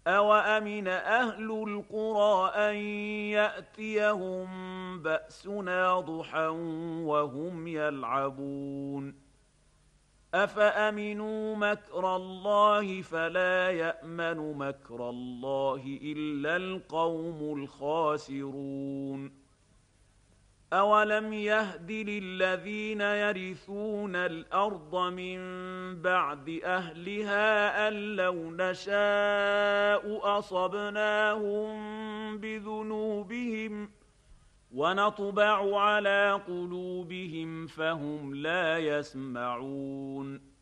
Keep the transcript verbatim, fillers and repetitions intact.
أَوَأَمِنَ أَهْلُ الْقُرَىٰ أَن يَأْتِيَهُم بَأْسُنَا ضُحًى وَهُمْ يَلْعَبُونَ أَفَأَمِنُوا مَكْرَ اللَّهِ فَلَا يَأْمَنُ مَكْرَ اللَّهِ إِلَّا الْقَوْمُ الْخَاسِرُونَ أَوَلَمْ يَهْدِ لِلَّذِينَ يَرِثُونَ الْأَرْضَ مِن بَعْدِ أَهْلِهَا أَن لَّوْ نَشَاءُ أَصَبْنَاهُم بِذُنُوبِهِمْ وَنَطْبَعُ عَلَىٰ قُلُوبِهِمْ فَهُمْ لَا يَسْمَعُونَ